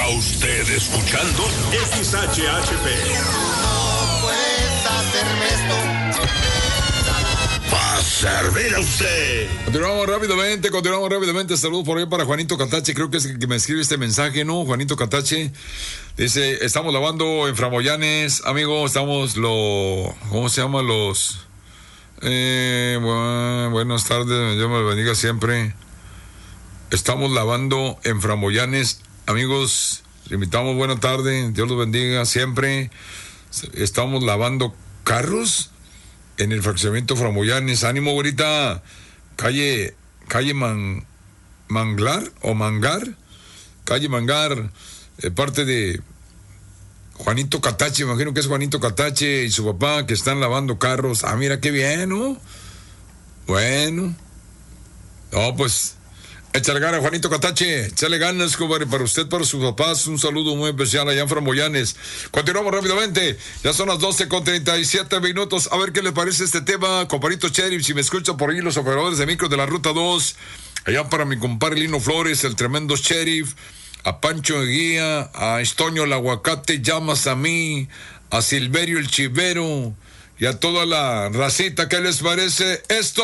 usted escuchando XHHP. No puedes hacerme esto. Va a servir a usted. Continuamos rápidamente. Saludos por ahí para Juanito Catache. Creo que es el que me escribe este mensaje, ¿no? Juanito Catache. Dice, estamos lavando en Framoyanes, amigo, ¿cómo se llama? Buenas tardes, Dios me bendiga siempre. Estamos lavando en Framoyanes, amigos, les invitamos, buena tarde, Dios los bendiga siempre. Estamos lavando carros en el fraccionamiento Framoyanes. Ánimo, güerita. Calle Mangar, calle Mangar, parte de Juanito Catache, imagino que es Juanito Catache y su papá que están lavando carros. Ah, mira qué bien, ¿no? Bueno. No, pues, échale ganas, Juanito Catache, échale ganas, compadre, para usted, para sus papás, un saludo muy especial allá en Framoyanes. Continuamos rápidamente, ya son las 12:37. A ver qué le parece este tema, compadrito Sheriff, si me escuchan por ahí los operadores de micro de la Ruta 2, allá para mi compadre Lino Flores, el tremendo Sheriff, a Pancho Eguía, a Estoño el Aguacate, llamas a mí, a Silverio el Chivero y a toda la racita. ¿Qué les parece esto?